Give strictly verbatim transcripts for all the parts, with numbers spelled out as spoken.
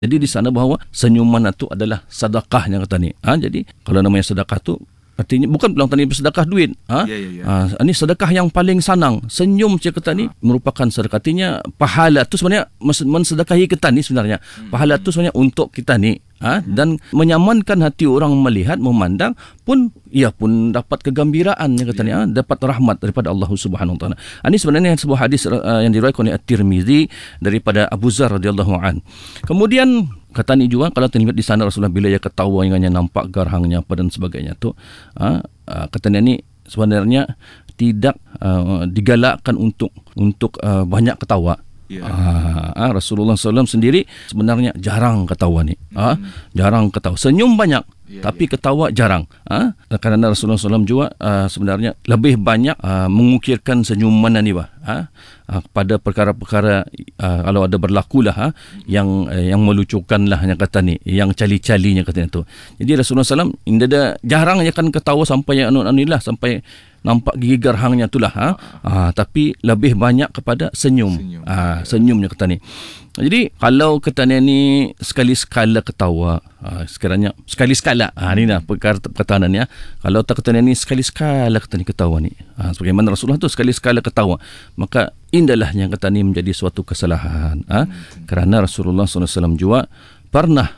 Jadi di sana bahawa senyuman itu adalah sedekahnya kata ni. Ha, jadi kalau namanya sedekah tu artinya bukan bilang tadi bersedekah duit. Ha? Ya, ya, ya. Ha, ini sedekah yang paling sanang. Senyum cik kata ni merupakan sedekah. Artinya pahala tu sebenarnya mensedekahi kita ni sebenarnya. Pahala tu sebenarnya untuk kita ni. Ha? Dan menyamankan hati orang melihat, memandang pun ia pun dapat kegembiraan yang kata ni, ha? Dapat rahmat daripada Allah Subhanahu Wa Taala. Ini sebenarnya sebuah hadis uh, yang diriwayatkan oleh At-Tirmizi daripada Abu Zar radhiyallahu an. Kemudian kata ni juga kalau terlibat di sana Rasulullah bila ia ketawa hingga nampak garhangnya apa dan sebagainya tu, ha? uh, kata ni sebenarnya tidak uh, digalakkan untuk untuk uh, banyak ketawa. Ya. Ah, Rasulullah sallallahu alaihi wasallam sendiri sebenarnya jarang ketawa ni. Ah, hmm. Jarang ketawa. Senyum banyak, ya, tapi ya. Ketawa jarang. Ah, kerana Rasulullah sallallahu alaihi wasallam juga uh, sebenarnya lebih banyak uh, mengukirkan senyuman ni bah. Ah, uh, pada perkara-perkara uh, kalau ada berlakulah ha, yang uh, yang melucukanlah yang kata ni, yang cali-calinya katanya tu. Jadi Rasulullah sallallahu alaihi wasallam dia jarang je kan ketawa sampai anu-anulah sampai nampak gigi garhangnya itulah ha? Ha, tapi lebih banyak kepada senyum, senyum. Ha, senyumnya kata ni. Jadi kalau kata ni sekali-sekala ketawa, ha, sekiranya sekali-sekala, ha, ni lah perkara perkataan ni, ha. Kalau tak kata ni sekali-sekala kata ni ketawa ni, ha, sebagaimana Rasulullah tu sekali-sekala ketawa, maka indahlah yang kata ni menjadi suatu kesalahan, ha. hmm. Kerana Rasulullah sallallahu alaihi wasallam juga pernah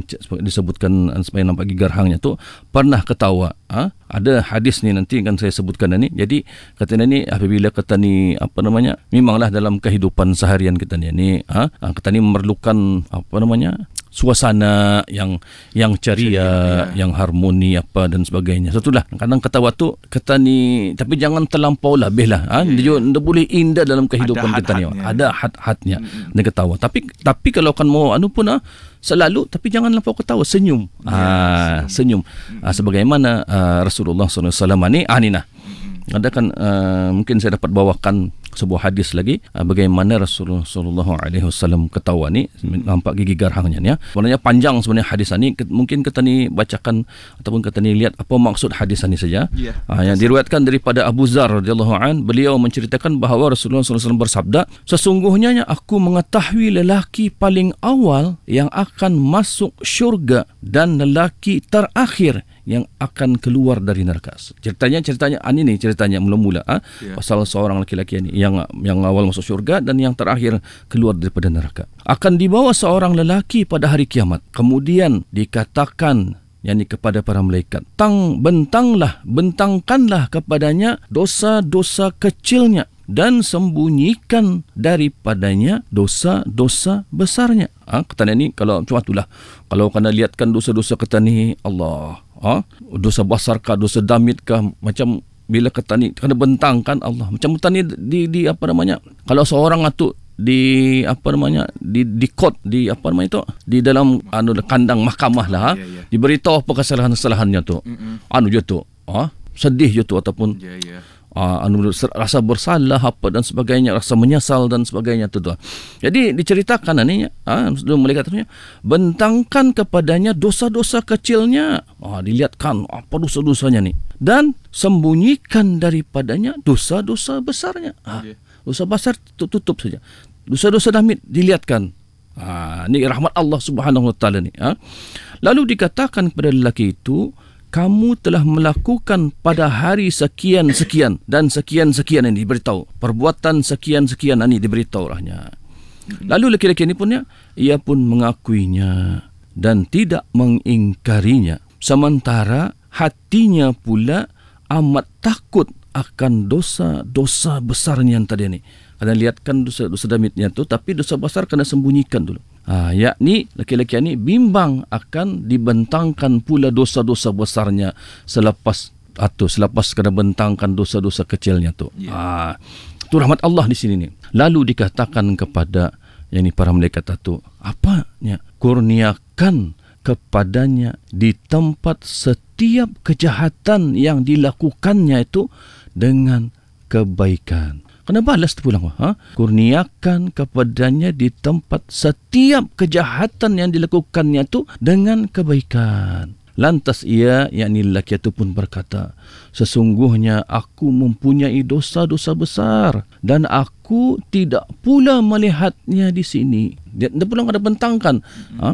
disebutkan supaya nampak gigi garhangnya tu pernah ketawa. Ha? Ada hadis ni nanti akan saya sebutkan ni. Jadi kata ni apabila kata ni apa namanya memanglah dalam kehidupan seharian kita ni ni ha? Kata ni memerlukan apa namanya suasana yang yang ceria, ceria ya. Yang harmoni apa dan sebagainya. Satulah kadang ketawa tu kata ni tapi jangan terlampau lebih lah. Ha? Ya, dia, dia boleh indah dalam kehidupan kita ni. Ada had-hadnya hmm. dia ketawa. Tapi tapi kalau kan mau anu pun ha, selalu tapi jangan lampau ketawa, senyum. Ya, ah, senyum. senyum. Ah, sebagaimana ah, Rasulullah sallallahu alaihi wasallam ni, ah, ni nah. Ada kan uh, mungkin saya dapat bawakan sebuah hadis lagi uh, bagaimana Rasulullah sallallahu alaihi wasallam ketawa ni nampak gigi garhangnya ni ya. Sebenarnya panjang sebenarnya hadis ni, mungkin kita ni bacakan ataupun kita ni lihat apa maksud hadis ni saja. Yeah. Uh, yang diriwayatkan daripada Abu Zar radhiyallahu an, beliau menceritakan bahawa Rasulullah sallallahu alaihi wasallam bersabda, sesungguhnya aku mengetahui lelaki paling awal yang akan masuk syurga dan lelaki terakhir yang akan keluar dari neraka. Ceritanya ceritanya ini nih ceritanya mula-mula ah yeah. pasal seorang laki-laki ini yang yang awal masuk syurga dan yang terakhir keluar daripada neraka. Akan dibawa seorang lelaki pada hari kiamat. Kemudian dikatakan yakni kepada para malaikat, tang bentanglah bentangkanlah kepadanya dosa-dosa kecilnya dan sembunyikan daripadanya dosa-dosa besarnya. Ah, kata ni kalau cuma itulah. Kalau kena lihatkan dosa-dosa kata ni Allah, ah, dosa besar kah, dosa damit kah, macam bila kata ni kena bentangkan Allah. Macam kata ni di, di apa namanya? Kalau seorang itu di apa namanya di di court di apa namanya itu di dalam anu kandang mahkamah lah, ha? Yeah, yeah. Diberitahu apa kesalahan-kesalahannya tu. Mm-mm. Anu je tu, ah, sedih je tu ataupun yeah, yeah. Uh, anu rasa bersalah apa dan sebagainya, rasa menyesal dan sebagainya tu tu. Jadi diceritakan ni ah uh, malaikat katanya bentangkan kepadanya dosa-dosa kecilnya. Ah uh, dilihatkan apa dosa-dosanya ni dan sembunyikan daripadanya dosa-dosa besarnya. Ah uh, dosa besar tutup saja. Dosa-dosa damit dilihatkan. Ah uh, ni rahmat Allah Subhanahu Wa Taala ni. Ah uh. Lalu dikatakan kepada lelaki itu, kamu telah melakukan pada hari sekian-sekian dan sekian-sekian ini diberitahu. Perbuatan sekian-sekian ini diberitahu rahnya. Lalu lelaki-lelaki ini pun ya, ia pun mengakuinya dan tidak mengingkarinya. Sementara hatinya pula amat takut akan dosa-dosa besarnya yang tadi ini. Kena lihatkan dosa-dosa damitnya tu, tapi dosa besar kena sembunyikan dulu. Ha, yakni laki-laki ini bimbang akan dibentangkan pula dosa-dosa besarnya selepas atau selepas kena bentangkan dosa-dosa kecilnya tu. Yeah. Ha, itu rahmat Allah di sini ni. Lalu dikatakan kepada yang ni para malaikat itu, apanya? Kurniakan kepadanya di tempat setiap kejahatan yang dilakukannya itu dengan kebaikan. Kena balas tu pulang. Ha? Kurniakan kepadanya di tempat setiap kejahatan yang dilakukannya itu dengan kebaikan. Lantas ia, yakni lelaki itu pun berkata, sesungguhnya aku mempunyai dosa-dosa besar dan aku tidak pula melihatnya di sini. Dia, dia pulang ada bentangkan. Ha?